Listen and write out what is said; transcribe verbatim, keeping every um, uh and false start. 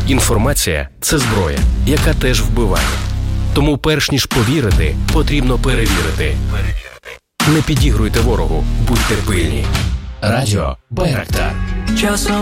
Інформація – це зброя, яка теж вбиває. Тому перш ніж повірити, потрібно перевірити. Не підігруйте ворогу, будьте пильні. Радіо Байрактар. Часом